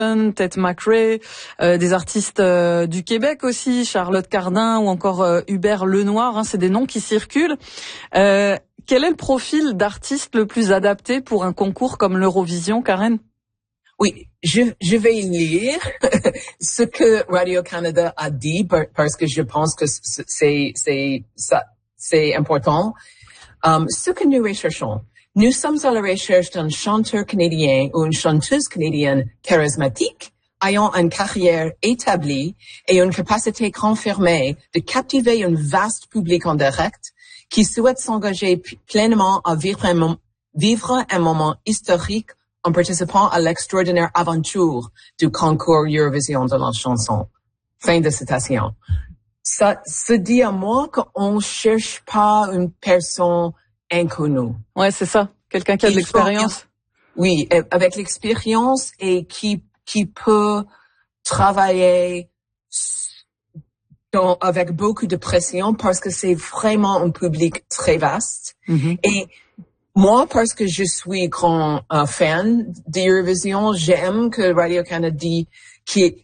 Ted McRae, des artistes du Québec aussi, Charlotte Cardin ou encore Hubert Lenoir, hein, c'est des noms qui circulent. Quel est le profil d'artiste le plus adapté pour un concours comme l'Eurovision, Karen? Oui, je vais lire ce que Radio-Canada a dit parce que je pense que c'est important. Ce que nous recherchons, nous sommes à la recherche d'un chanteur canadien ou une chanteuse canadienne charismatique, ayant une carrière établie et une capacité confirmée de captiver un vaste public en direct qui souhaite s'engager pleinement à vivre un moment historique en participant à l'extraordinaire aventure du concours Eurovision de la chanson. Fin de citation. Ça se dit à moi qu'on cherche pas une personne inconnue. Ouais, c'est ça. Quelqu'un qui a de l'expérience. Oui, avec l'expérience et qui peut travailler avec beaucoup de pression parce que c'est vraiment un public très vaste. Mm-hmm. Et moi, parce que je suis grand fan d'Eurovision, j'aime que Radio-Canada dit qu'il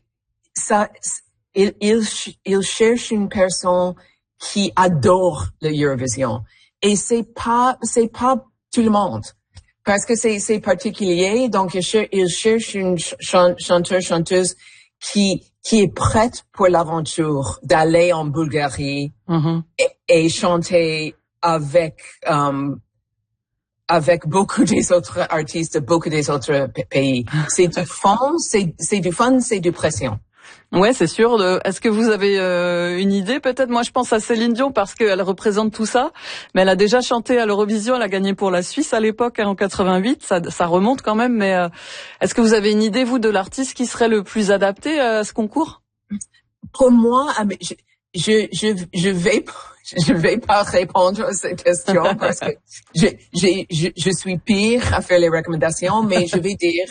cherche une personne qui adore l'Eurovision. Et c'est pas tout le monde. Parce que c'est particulier, donc il cherche une chanteuse qui est prête pour l'aventure d'aller en Bulgarie mm-hmm. et chanter avec beaucoup des autres artistes de beaucoup des autres pays. C'est du fun, c'est du pression. Ouais, c'est sûr. Est-ce que vous avez une idée peut-être? Moi, je pense à Céline Dion parce qu'elle représente tout ça. Mais elle a déjà chanté à l'Eurovision. Elle a gagné pour la Suisse à l'époque, en 88. Ça remonte quand même. Mais est-ce que vous avez une idée, vous, de l'artiste qui serait le plus adapté à ce concours? Pour moi, je vais pas répondre à cette question parce que je suis pire à faire les recommandations. Mais je vais dire.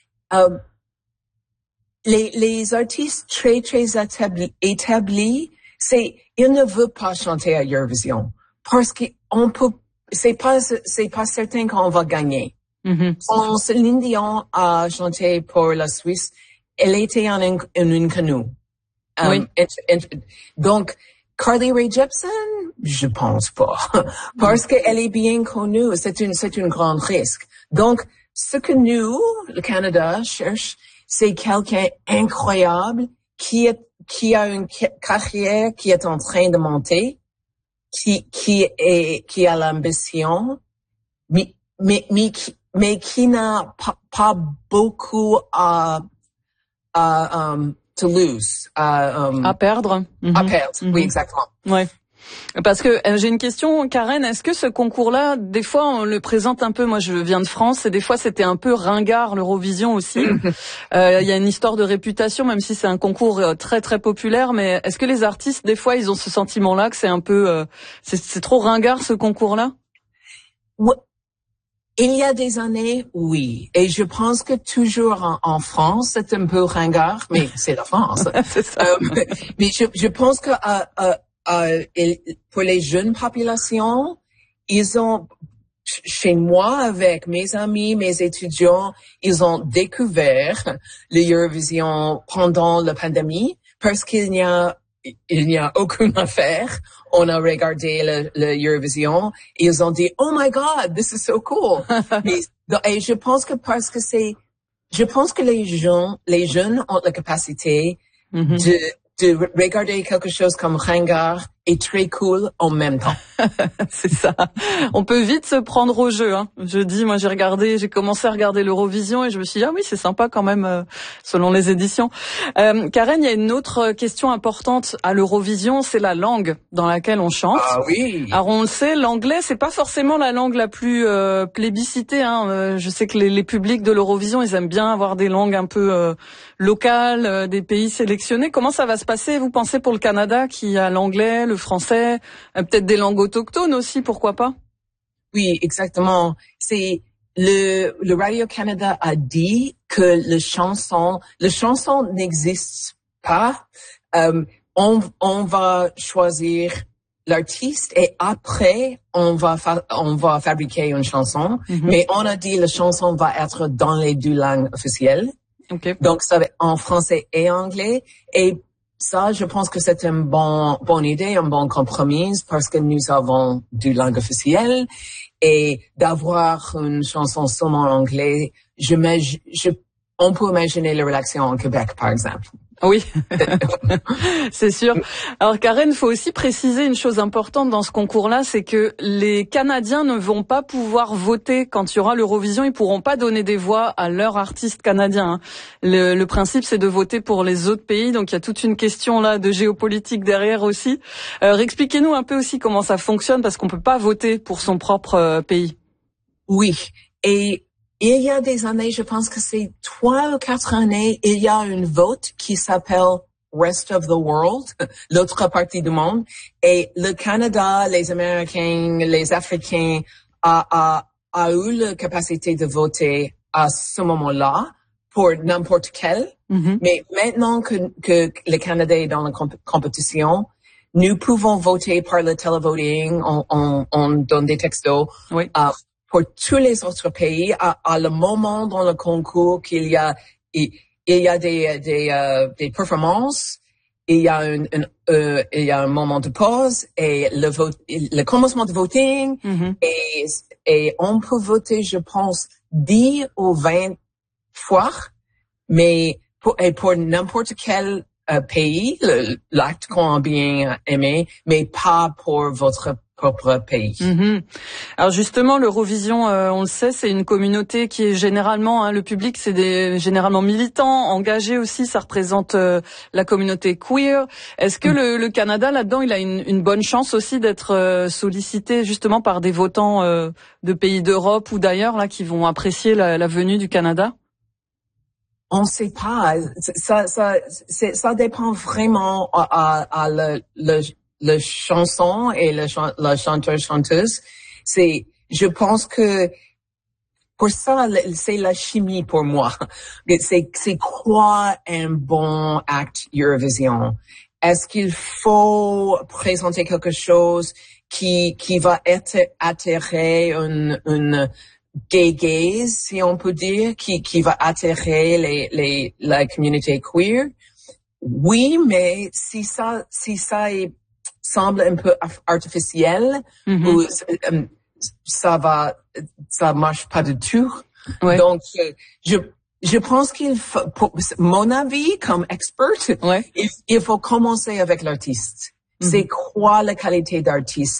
Les artistes très établis, ils ne veulent pas chanter à Eurovision parce c'est pas certain qu'on va gagner. Mm-hmm. Quand Céline Dion a chanté pour la Suisse, elle était en une canoë. Oui. Donc, Carly Rae Jepsen, je pense pas. Parce qu'elle est bien connue, c'est un grand risque. Donc, ce que nous, le Canada, cherche, c'est quelqu'un incroyable qui a une carrière qui est en train de monter, qui a l'ambition, mais qui n'a pas beaucoup à to lose, à perdre. Mm-hmm. À perdre, mm-hmm. Oui, exactement. Ouais. Parce que j'ai une question, Karen, est-ce que ce concours-là, des fois on le présente un peu, moi je viens de France, et des fois c'était un peu ringard l'Eurovision aussi. Il y a une histoire de réputation, même si c'est un concours très très populaire, mais est-ce que les artistes, des fois, ils ont ce sentiment-là que c'est un peu, c'est trop ringard ce concours-là? Ouais. Il y a des années, oui. Et je pense que toujours en France, c'est un peu ringard, mais c'est la France. C'est ça. Mais je pense que pour les jeunes populations, ils ont, chez moi, avec mes amis, mes étudiants, ils ont découvert l'Eurovision pendant la pandémie parce qu'il n'y a aucune affaire. On a regardé l'Eurovision et ils ont dit, oh my God, this is so cool. Et je pense que je pense que les jeunes ont la capacité mm-hmm. de regarder quelque chose comme ringard et très cool en même temps. C'est ça. On peut vite se prendre au jeu, hein. Moi j'ai commencé à regarder l'Eurovision et je me suis dit, ah oui, c'est sympa quand même, selon les éditions. Karen, il y a une autre question importante à l'Eurovision, c'est la langue dans laquelle on chante. Ah oui. Alors on le sait, l'anglais, c'est pas forcément la langue la plus plébiscitée, hein. Je sais que les publics de l'Eurovision, ils aiment bien avoir des langues un peu locales, des pays sélectionnés. Comment ça va se passer, vous pensez, pour le Canada qui a l'anglais, le français, peut-être des langues autochtones aussi, pourquoi pas? Oui, exactement. C'est le Radio-Canada a dit que le chanson n'existe pas. On va choisir l'artiste et après on va fabriquer une chanson. Mm-hmm. Mais on a dit la chanson va être dans les deux langues officielles. Okay. Donc, ça va être en français et anglais. Et ça, je pense que c'est une bonne idée, un bon compromis parce que nous avons deux langues officielles et d'avoir une chanson seulement en anglais, on peut imaginer la rédaction en Québec, par exemple. Oui, c'est sûr. Alors Karen, il faut aussi préciser une chose importante dans ce concours-là, c'est que les Canadiens ne vont pas pouvoir voter quand il y aura l'Eurovision. Ils pourront pas donner des voix à leurs artistes canadiens. Le principe, c'est de voter pour les autres pays. Donc il y a toute une question là de géopolitique derrière aussi. Expliquez-nous un peu aussi comment ça fonctionne, parce qu'on peut pas voter pour son propre pays. Oui, et il y a des années, je pense que c'est 3 ou 4 années, il y a une vote qui s'appelle Rest of the World, l'autre partie du monde, et le Canada, les Américains, les Africains a eu la capacité de voter à ce moment-là pour n'importe quel. Mm-hmm. Mais maintenant que le Canada est dans la compétition, nous pouvons voter par le televoting, on donne des textos. Oui. Pour tous les autres pays, à le moment dans le concours qu'il y a, il y a des performances, il y a un moment de pause et le commencement de voting, Mm-hmm. et on peut voter, je pense, 10 ou 20 fois, mais pour n'importe quel pays, l'acte qu'on a bien aimé, mais pas pour votre propre pays. Mm-hmm. Alors justement, l'Eurovision, on le sait, c'est une communauté qui est généralement, le public, c'est généralement militants, engagés aussi. Ça représente la communauté queer. Est-ce que le Canada là-dedans, il a une bonne chance aussi d'être sollicité justement par des votants de pays d'Europe ou d'ailleurs là qui vont apprécier la venue du Canada? On ne sait pas. Ça dépend vraiment à le chanson et la chanteuse. Je pense que pour ça, c'est la chimie pour moi. C'est quoi un bon acte Eurovision? Est-ce qu'il faut présenter quelque chose qui va attirer une gay, si on peut dire, qui va attirer la communauté queer? Oui, mais si ça semble un peu artificiel, Mm-hmm. ou ça marche pas du tout. Ouais. Donc, je pense qu'il faut, pour mon avis, comme expert, Ouais. il faut commencer avec l'artiste. Mm-hmm. C'est quoi la qualité d'artiste?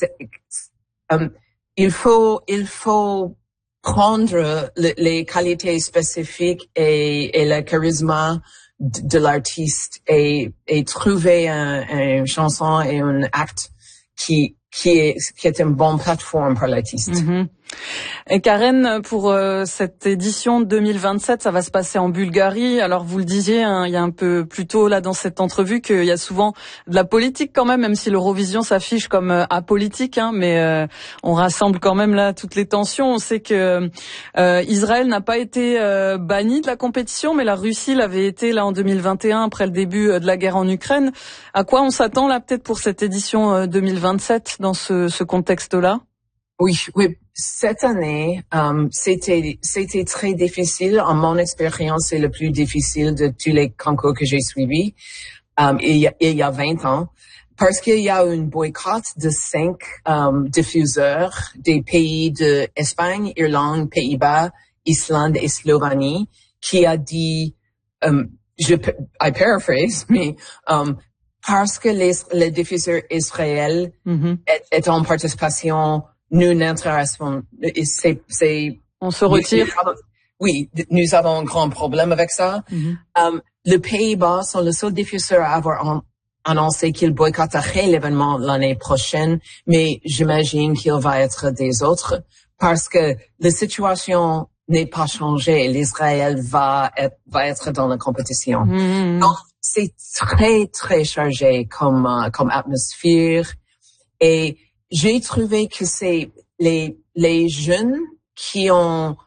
Il faut prendre les qualités spécifiques et le charisme de l'artiste et trouver une chanson et un acte qui est une bonne plateforme pour l'artiste. Mm-hmm. Et Karen, pour cette édition 2027, ça va se passer en Bulgarie. Alors vous le disiez, il y a un peu plus tôt là dans cette entrevue qu'il y a souvent de la politique quand même si l'Eurovision s'affiche comme apolitique, mais on rassemble quand même là toutes les tensions. On sait que Israël n'a pas été banni de la compétition, mais la Russie l'avait été là en 2021 après le début de la guerre en Ukraine. À quoi on s'attend là peut-être pour cette édition 2027 dans ce contexte-là? Oui. Cette année, c'était très difficile. En mon expérience, c'est le plus difficile de tous les concours que j'ai suivis, il y a 20 ans. Parce qu'il y a un boycott de 5 diffuseurs des pays de Espagne, Irlande, Pays-Bas, Islande et Slovénie, qui a dit, I paraphrase, mais parce que les diffuseurs israéliens Mm-hmm. étaient en participation, nous n'intéressons, On se retire. Oui, nous avons un grand problème avec ça. Mm-hmm. Les Pays-Bas sont le seul diffuseur à avoir annoncé qu'il boycotterait l'événement l'année prochaine, mais j'imagine qu'il va être des autres parce que la situation n'est pas changée. L'Israël va être dans la compétition. Mm-hmm. Donc, c'est très, très chargé comme atmosphère. Et j'ai trouvé que c'est les jeunes qui ont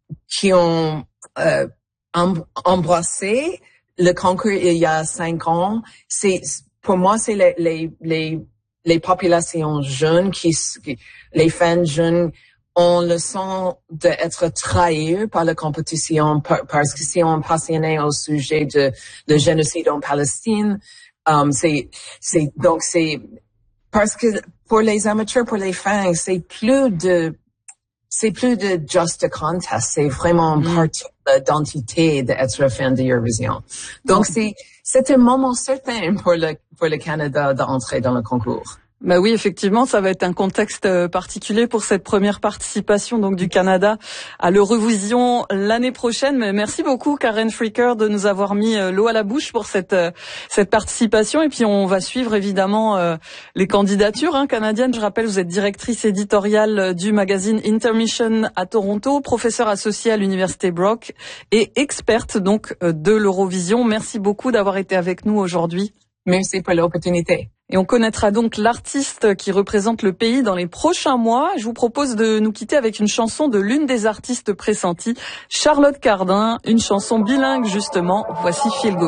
embrassé le concours il y a 5 ans. Pour moi, c'est les populations jeunes les fans jeunes on le sent d'être trahi par la compétition parce que si on est passionné au sujet de le génocide en Palestine, c'est parce que pour les amateurs, pour les fans, c'est plus de just a contest, c'est vraiment partie de l'identité d'être fan de Eurovision. Donc c'est un moment certain pour le Canada d'entrer dans le concours. Bah oui, effectivement, ça va être un contexte particulier pour cette première participation donc du Canada à l'Eurovision l'année prochaine. Mais merci beaucoup Karen Fricker de nous avoir mis l'eau à la bouche pour cette participation. Et puis on va suivre évidemment les candidatures canadiennes. Je rappelle, vous êtes directrice éditoriale du magazine Intermission à Toronto, professeure associée à l'université Brock et experte donc de l'Eurovision. Merci beaucoup d'avoir été avec nous aujourd'hui. Merci pour l'opportunité. Et on connaîtra donc l'artiste qui représente le pays dans les prochains mois. Je vous propose de nous quitter avec une chanson de l'une des artistes pressenties, Charlotte Cardin, une chanson bilingue justement. Voici Feel Good.